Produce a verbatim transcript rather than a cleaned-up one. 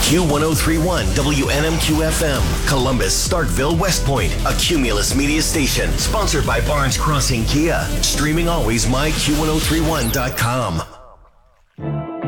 Q ten thirty-one W N M Q F M, Columbus, Starkville, West Point, a Cumulus media station, sponsored by Barnes Crossing Kia. Streaming always, my Q ten thirty-one dot com.